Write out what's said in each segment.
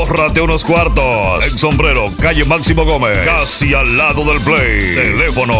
Ahórrate unos cuartos. En Sombrero, calle Máximo Gómez, casi al lado del Play. Teléfono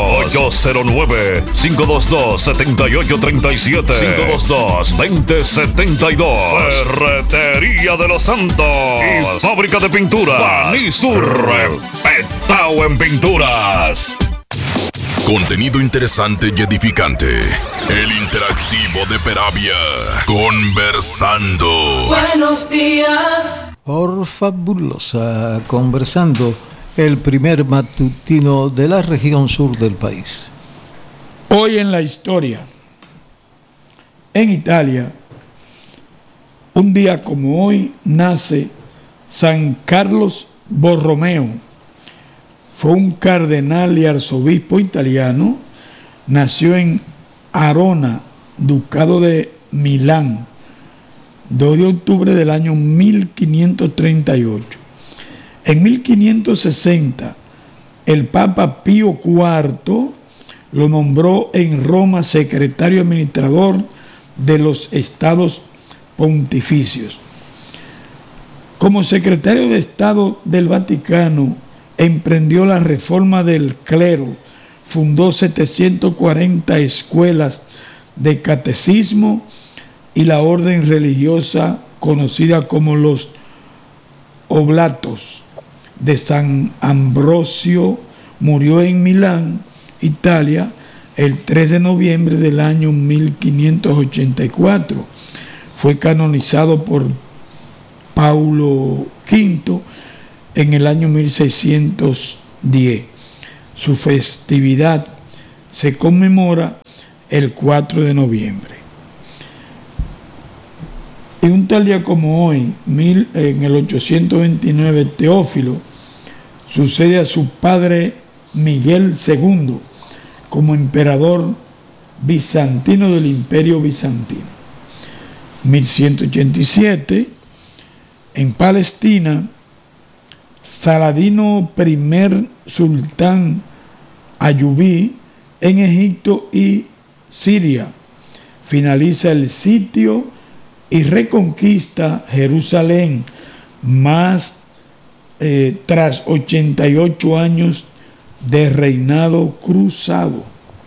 809-522-7837. 522-2072. Ferretería de los Santos. Y fábrica de pinturas. Banisur. Respetado en pinturas. Contenido interesante y edificante. El interactivo de Peravia. Conversando. Buenos días. Por Fabulosa, Conversando, el primer matutino de la región sur del país. Hoy en la historia. En Italia, un día como hoy, nace San Carlos Borromeo. Fue un cardenal y arzobispo italiano. Nació en Arona, ducado de Milán, 2 de octubre del año 1538. En 1560, el Papa Pío IV lo nombró en Roma secretario administrador de los Estados Pontificios. Como secretario de Estado del Vaticano, emprendió la reforma del clero, fundó 740 escuelas de catecismo y la orden religiosa conocida como los Oblatos de San Ambrosio. Murió en Milán, Italia, el 3 de noviembre del año 1584. Fue canonizado por Paulo V en el año 1610. Su festividad se conmemora el 4 de noviembre. Y un tal día como hoy, en el 829, Teófilo sucede a su padre Miguel II como emperador bizantino del Imperio Bizantino. 1187, en Palestina, Saladino I, sultán ayubí en Egipto y Siria, finaliza el sitio y reconquista Jerusalén tras 88 años de reinado cruzado.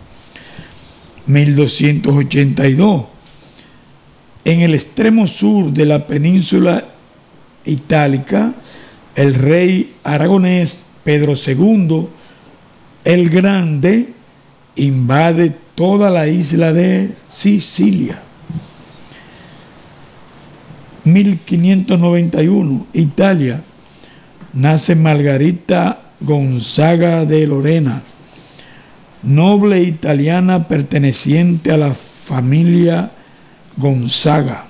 1282, en el extremo sur de la península itálica, el rey aragonés Pedro II el Grande invade toda la isla de Sicilia. 1591, Italia, nace Margarita Gonzaga de Lorena, noble italiana perteneciente a la familia Gonzaga.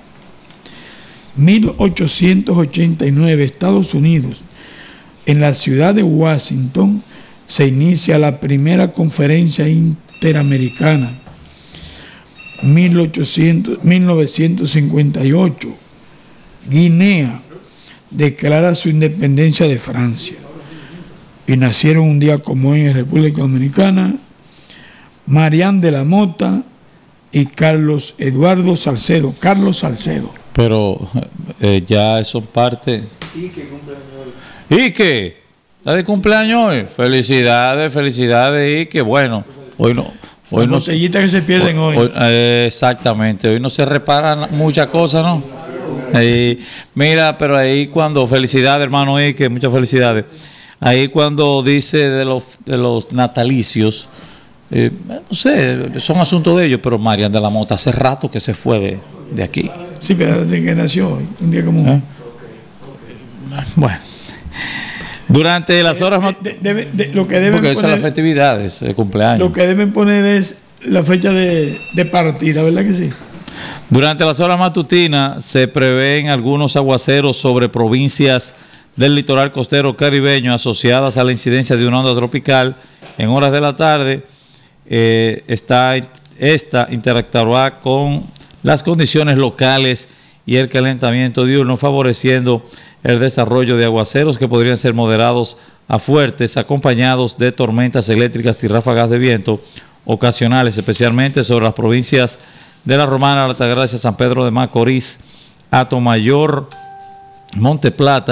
1889, Estados Unidos, en la ciudad de Washington, se inicia la primera conferencia interamericana. 1958, Guinea declara su independencia de Francia. Y nacieron un día como hoy en República Dominicana Marián de la Mota y Carlos Eduardo Salcedo. Carlos Salcedo. Pero ya eso parte. Ike, ¿está de cumpleaños hoy? Felicidades, Ike. Bueno, hoy no. Hoy no, botellitas que se pierden hoy. Exactamente, hoy no se reparan muchas cosas, ¿no? Mira, pero ahí cuando, felicidades, hermano Ike, muchas felicidades. Ahí cuando dice de los natalicios, no sé, son asuntos de ellos, pero Marián de la Mota hace rato que se fue de aquí. Sí, pero desde que nació hoy, un día como hoy. Bueno, durante las horas lo que deben porque poner, son las festividades de cumpleaños. Lo que deben poner es la fecha de partida, ¿verdad que sí? Durante las horas matutinas se prevén algunos aguaceros sobre provincias del litoral costero caribeño asociadas a la incidencia de una onda tropical. En horas de la tarde, esta interactuará con las condiciones locales y el calentamiento diurno, favoreciendo el desarrollo de aguaceros que podrían ser moderados a fuertes, acompañados de tormentas eléctricas y ráfagas de viento ocasionales, especialmente sobre las provincias de La Romana, Altagracia, San Pedro de Macorís, Atomayor, Monte Plata,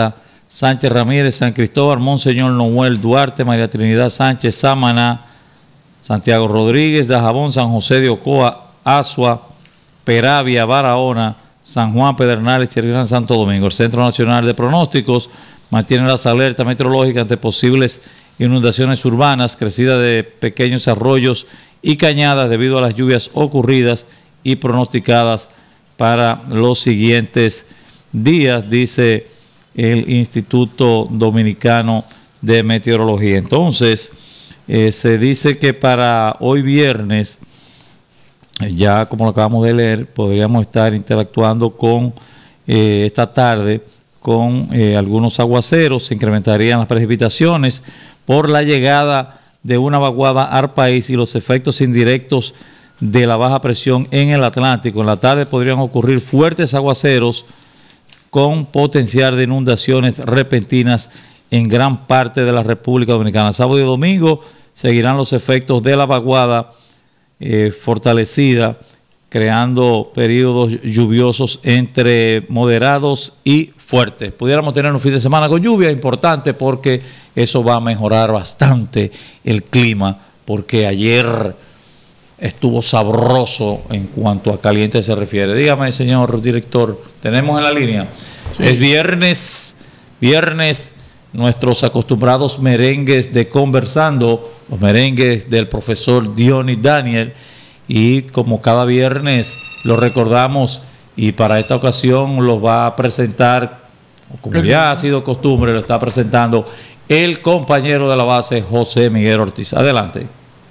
Sánchez Ramírez, San Cristóbal, Monseñor Noel Duarte, María Trinidad Sánchez, Samaná, Santiago Rodríguez, Dajabón, San José de Ocoa, Asua, Peravia, Barahona, San Juan, Pedernales y el Gran Santo Domingo. El Centro Nacional de Pronósticos mantiene las alertas meteorológicas ante posibles inundaciones urbanas, crecida de pequeños arroyos y cañadas debido a las lluvias ocurridas y pronosticadas para los siguientes días, dice el Instituto Dominicano de Meteorología. Entonces, se dice que para hoy viernes, ya como lo acabamos de leer, podríamos estar interactuando con esta tarde con algunos aguaceros. Se incrementarían las precipitaciones por la llegada de una vaguada al país y los efectos indirectos de la baja presión en el Atlántico. En la tarde podrían ocurrir fuertes aguaceros con potencial de inundaciones repentinas en gran parte de la República Dominicana. Sábado y domingo seguirán los efectos de la vaguada fortalecida, creando periodos lluviosos entre moderados y fuertes. Pudiéramos tener un fin de semana con lluvia importante porque eso va a mejorar bastante el clima, porque ayer estuvo sabroso en cuanto a caliente se refiere. Dígame, señor director, ¿tenemos en la línea? Sí. Es viernes, nuestros acostumbrados merengues de Conversando, los merengues del profesor Dionis Daniel, y como cada viernes lo recordamos, y para esta ocasión los va a presentar, como ya ha sido costumbre, lo está presentando el compañero de la base, José Miguel Ortiz. Adelante.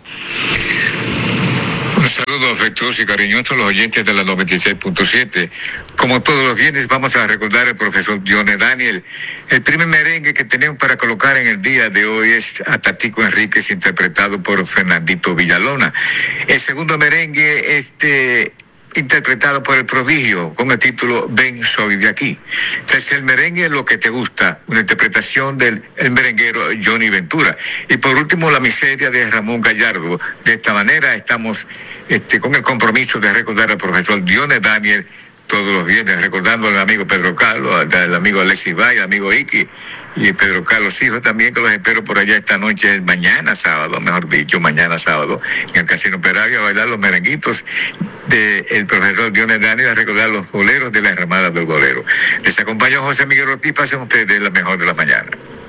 Un saludo afectuoso y cariñoso a los oyentes de la 96.7. Como todos los viernes, vamos a recordar al profesor Dionis Daniel. El primer merengue que tenemos para colocar en el día de hoy es a Tatico Enríquez, interpretado por Fernandito Villalona. El segundo merengue, interpretado por El Prodigio, con el título Ven, soy de aquí. Tercer merengue, Lo que te gusta, una interpretación del merenguero Johnny Ventura. Y por último, La miseria de Ramón Gallardo. De esta manera estamos con el compromiso de recordar al profesor Dionis Daniel todos los viernes, recordando al amigo Pedro Carlos, al amigo Alexis Valle, al amigo Iki y Pedro Carlos Hijo también, que los espero por allá esta noche, mañana sábado, mañana sábado, en el Casino Peravia, a bailar los merenguitos del profesor Dionis Daniel, a recordar los boleros de la Enramada del Bolero. Les acompañó José Miguel Ortiz, pasen ustedes la mejor de la mañana.